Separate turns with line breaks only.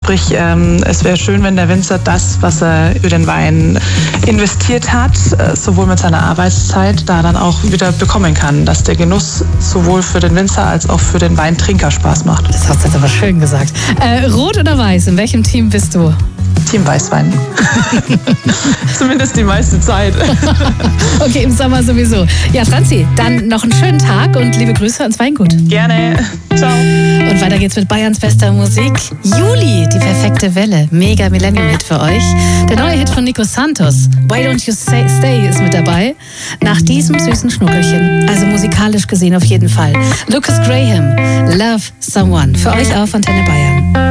Sprich, es wäre schön, wenn der Winzer das, was er über den Wein investiert hat, sowohl mit seiner Arbeitszeit, da dann auch wieder bekommen kann, dass der Genuss sowohl für den Winzer als auch für den Weintrinker Spaß macht.
Das hast du jetzt aber schön gesagt. Rot oder weiß, in welchem Team bist du?
Team Weißwein. Zumindest die meiste Zeit.
Okay, im Sommer sowieso. Ja, Franzi, dann noch einen schönen Tag und liebe Grüße ans Weingut.
Gerne. Ciao.
Und weiter geht's mit Bayerns bester Musik. Juli, die perfekte Welle. Mega Millennium-Hit für euch. Der neue Hit von Nico Santos. Why Don't You Stay ist mit dabei. Nach diesem süßen Schnuckelchen. Also musikalisch gesehen auf jeden Fall. Lucas Graham, Love Someone. Für euch auf Antenne Bayern.